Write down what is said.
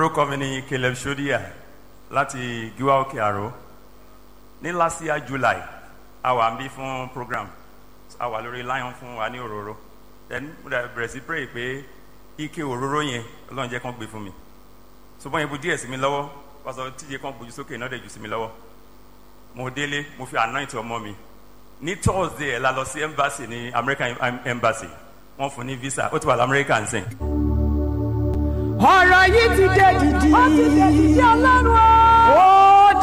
orúkọ mi ni Caleb Shodia láti Giwa Òkè Àró. Ní last year July a wà ń bí fún program, a wà lórí lion fún wa ní òróró. Then mo dẹ̀ bẹ̀rẹ̀ sí pray pé ike òróró yẹn Ọlọ́run jẹ́ kán gbé fún mi. Ṣùgbọ́n yẹn bu díẹ̀ sí mi lọ́wọ́, pásọ tíye kan gbójú sókè náà dẹ̀ jù sí mi lọ́wọ́. Mo délé mo fi anoint ọmọ mi. Ní Thursday ẹ̀ la lọ sí embassy ní American embassy, wọ́n fún ní visa, ó ti wà lamẹ́ríkà ń sìn. ọ̀rọ̀ yìí ti dé dìdì. ó ti dé dìdì Ọlọ́run o.